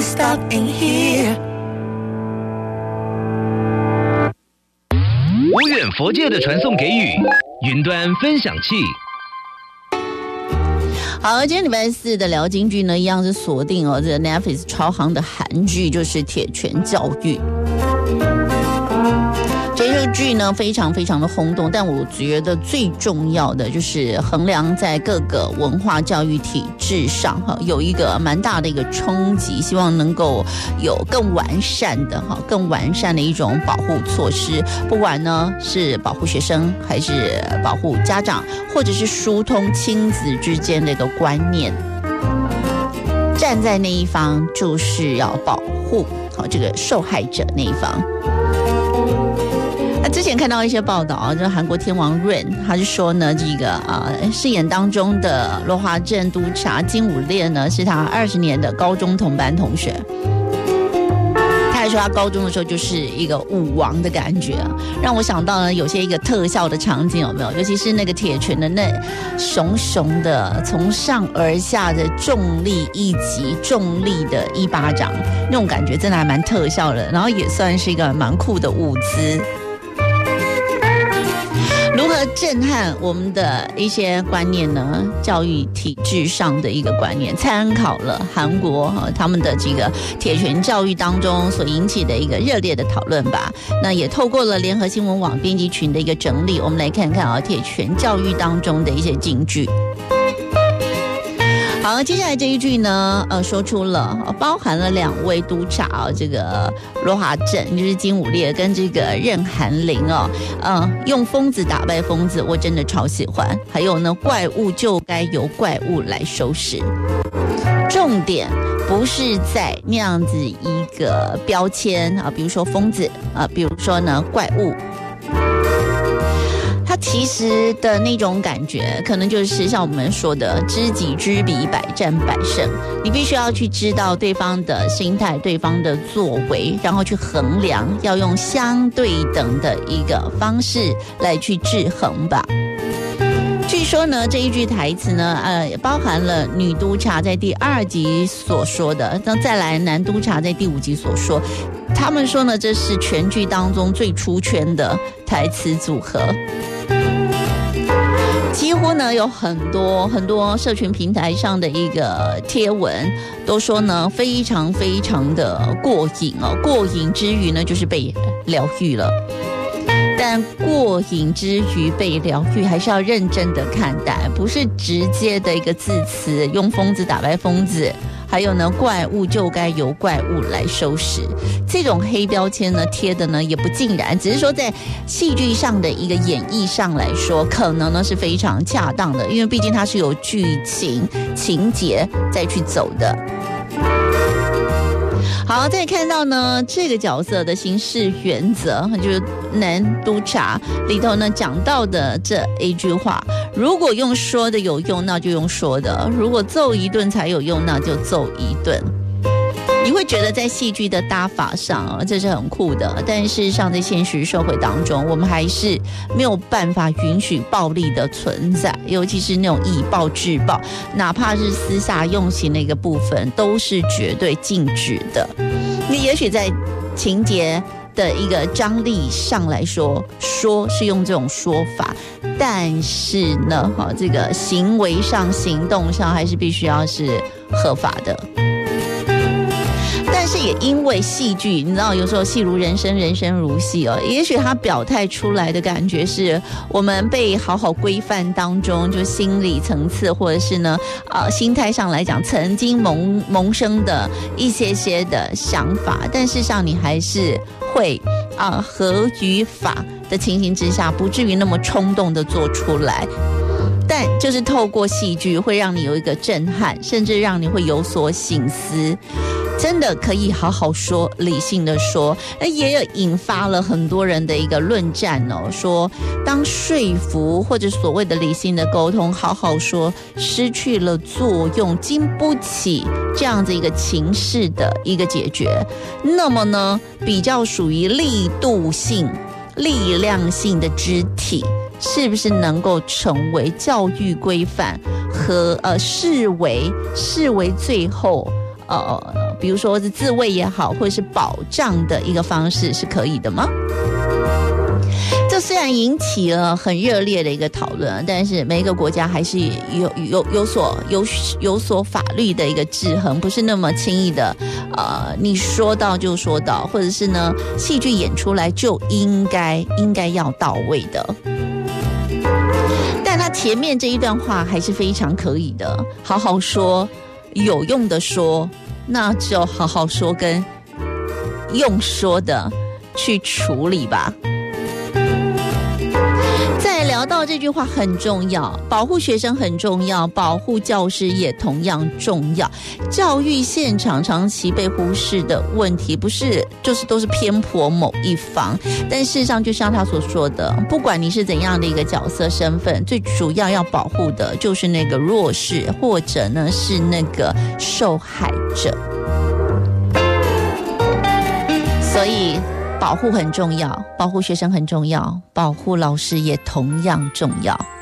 stopping here。 无远佛界的传送给予，云端分享器。 好，今天礼拜四的聊京剧呢，一样是锁定这个 Netflix 超夯的韩剧，就是《铁拳教育》。这部剧呢非常非常的轰动，但我觉得最重要的就是衡量在各个文化教育体制上有一个蛮大的一个冲击，希望能够有更完善的一种保护措施，不管呢是保护学生还是保护家长，或者是疏通亲子之间的一个观念。站在那一方就是要保护这个受害者那一方。之前看到一些报道就是韩国天王 Rain 他是说呢，这个饰演当中的罗华镇督察金武烈呢，是他20年的高中同班同学。他还说他高中的时候就是一个武王的感觉，让我想到呢有些一个特效的场景，有没有？尤其是那个铁拳的那熊熊的从上而下的重力一击，重力的一巴掌，那种感觉真的还蛮特效的，然后也算是一个蛮酷的舞姿。如何震撼我们的一些观念呢？教育体制上的一个观念，参考了韩国他们的这个铁拳教育当中所引起的一个热烈的讨论吧。那也透过了联合新闻网编辑群的一个整理，我们来看看铁拳教育当中的一些金句。好，接下来这一句呢，说出了包含了2位督察这个罗华镇就是金武烈跟这个任韩林用疯子打败疯子，我真的超喜欢。还有呢，怪物就该由怪物来收拾。重点不是在那样子一个标签比如说疯子比如说呢怪物。他其实的那种感觉可能就是像我们说的知己知彼，百战百胜。你必须要去知道对方的心态，对方的作为，然后去衡量，要用相对等的一个方式来去制衡吧。据说呢，这一句台词呢，包含了女督察在第2集所说的，那再来男督察在第5集所说。他们说呢，这是全剧当中最出圈的台词组合。几乎呢有很多社群平台上的一个贴文都说呢非常非常的过瘾过瘾之余呢就是被疗愈了。但过瘾之余被疗愈还是要认真的看待，不是直接的一个字词用疯子打败疯子，还有呢怪物就该由怪物来收拾，这种黑标签呢贴的呢也不尽然，只是说在戏剧上的一个演绎上来说可能呢是非常恰当的，因为毕竟它是有剧情情节再去走的。好，再看到呢这个角色的行事原则，就是男督察里头呢讲到的这一句话，如果用说的有用那就用说的，如果揍一顿才有用那就揍一顿。你会觉得在戏剧的搭法上这是很酷的，但事实上在现实社会当中我们还是没有办法允许暴力的存在，尤其是那种以暴制暴，哪怕是私下用刑的一个部分都是绝对禁止的。你也许在情节的一个张力上来说是用这种说法，但是呢这个行为上行动上还是必须要是合法的。但是也因为戏剧你知道有时候戏如人生人生如戏也许他表态出来的感觉是我们被好好规范当中就心理层次或者是呢心态上来讲曾经萌生的一些的想法，但事实上你还是会合于法的情形之下不至于那么冲动的做出来，但就是透过戏剧会让你有一个震撼，甚至让你会有所省思，真的可以好好说，理性的说。也有引发了很多人的一个论战说当说服或者所谓的理性的沟通好好说失去了作用，经不起这样子一个情势的一个解决，那么呢比较属于力度性力量性的肢体是不是能够成为教育规范和视为最后比如说是自卫也好，或者是保障的一个方式，是可以的吗？这虽然引起了很热烈的一个讨论，但是每一个国家还是有所法律的一个制衡，不是那么轻易的你说到就说到，或者是呢戏剧演出来就应该要到位的。但他前面这一段话还是非常可以的，好好说，有用的说，那就好好说跟用说的去处理吧。再聊到这句话很重要，保护学生很重要，保护教师也同样重要。教育现场长期被忽视的问题，不是就是都是偏颇某一方，但事实上就像他所说的，不管你是怎样的一个角色身份，最主要保护的就是那个弱势，或者呢是那个受害者。所以保护很重要，保护学生很重要，保护老师也同样重要。